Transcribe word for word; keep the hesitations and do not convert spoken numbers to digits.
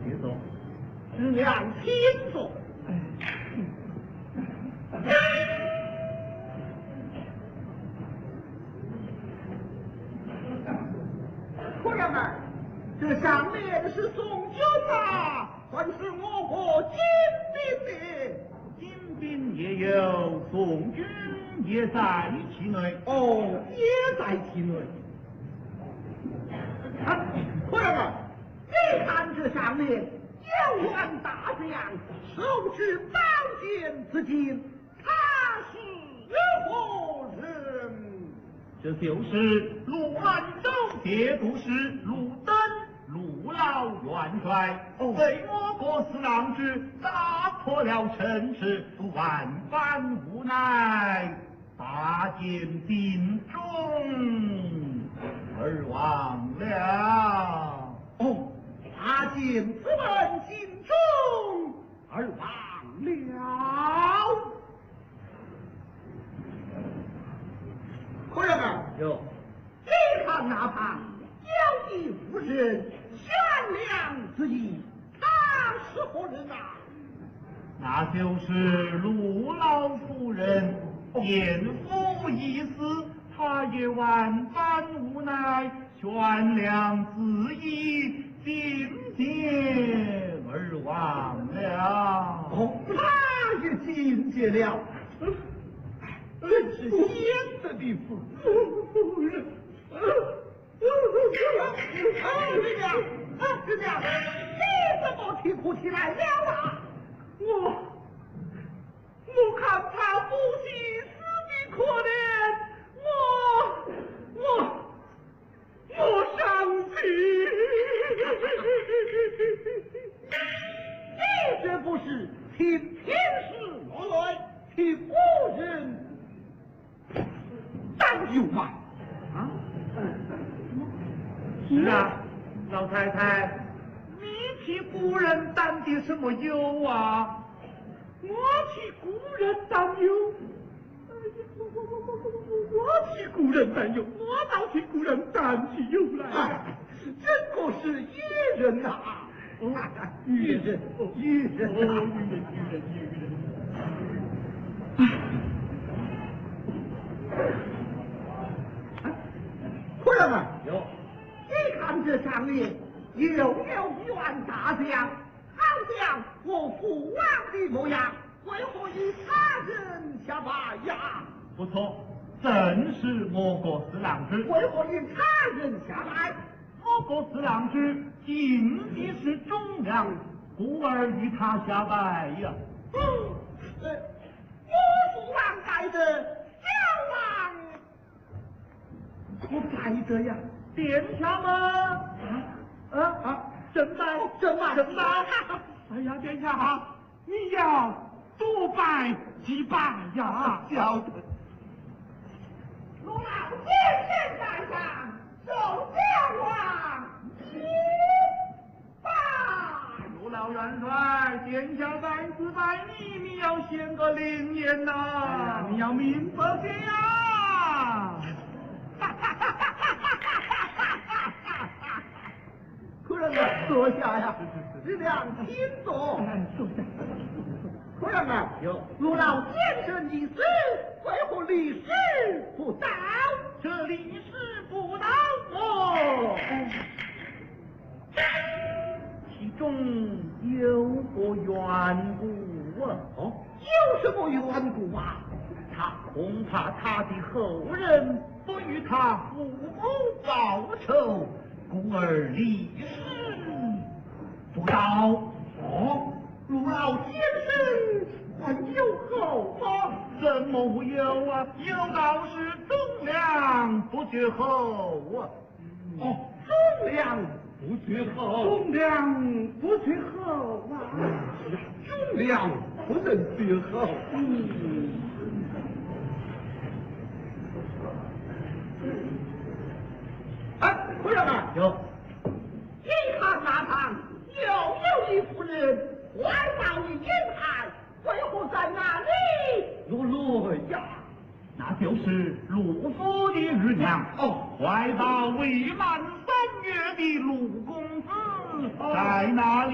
别走， 质量清楚。夫人们，这上面是宋军啊，还是我国金兵的？ 金兵也有，宋军也在其内。 哦，也在其内。啊，夫人们，你看这上面有员大将，手持宝剑之境，他是何人？ 这就是陆安州节度使陆登，陆老元帅，为我国四郎之打破了城池，万般无奈，大剑兵中而亡了。 哦，大剑之门心中而亡了。夫人们， 有， 你看那旁有一妇人，悬梁之意，他是何人啊？ 那就是陆老夫人，奸夫已死，他也万般无奈，悬梁自缢，进阶而亡了。 哦，他也进阶了。真是贤德的夫夫人。师娘，师娘，你怎么啼哭起来了啊？我我看他夫妻死的可怜，我我我伤心。你这不是替天师落泪，替夫人担忧吗？啊？ 是啊，老太太，你替夫人担的什么忧啊？ 我替故人担忧，我替故人担忧，我倒替故人担起忧来。真个是愚人呐！愚人，愚人，愚人，愚人，愚人。夫人们， 有， 你看这上面又有一员大将，好像我父王的模样，为何与他人下拜呀？ 不错，正是我国四郎之。 为何与他人下拜？ 我国四郎之尽的是忠良，故而与他下拜呀。 嗯，呃，我父王带着小王，可拜着呀？ 殿下吗？ 啊啊！正拜，正拜， 正拜！哎呀，殿下哈，你要多拜几拜呀！ 晓得。陆老先生在上，受小王一拜。 陆老元帅，殿下在此拜你，你要献个灵言呐、哎！你要明白些呀！ 夫人们，坐下呀，质量请坐。坐下。夫人们， 有陆老先生已死，为何立誓不到？ 这立誓不到哦，其中有个缘故啊。 哦，有什么缘故啊？ 他恐怕他的后人不与他父母报仇，故而立誓不到。 哦，陆老先生还有后吗？ 怎么无有啊？有道是忠良不绝后啊。 哦，忠良不绝后， 忠良不绝后啊。 忠良不能绝后。嗯。哎，夫人们， 有， 你看那旁又有一妇人怀抱一婴孩，为何在那里落泪呀？ 那就是陆府的姨娘哦，怀抱未满三月的陆公子在哪里？